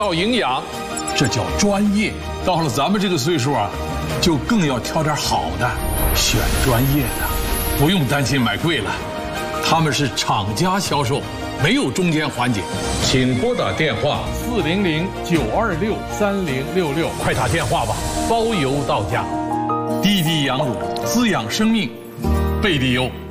要营养，这叫专业。到了咱们这个岁数啊，就更要挑点好的，选专业的，不用担心买贵了。他们是厂家销售，没有中间环节。请拨打电话400-926-3066，快打电话吧，包邮到家。地地羊乳滋养生命，贝地优。